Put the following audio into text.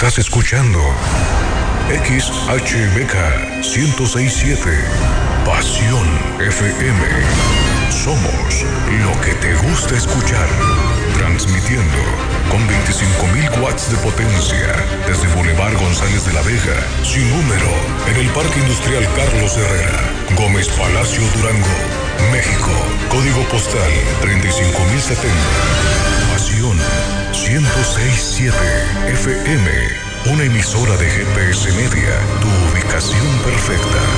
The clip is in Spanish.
Estás escuchando XHBK 106.7 Pasión FM. Somos lo que te gusta escuchar. Transmitiendo con 25.000 watts de potencia desde Boulevard González de la Vega, sin número, en el Parque Industrial Carlos Herrera, Gómez Palacio, Durango, México. Código postal 35.070. Pasión 106.7 FM. Una emisora de GPS Media. Tu ubicación perfecta.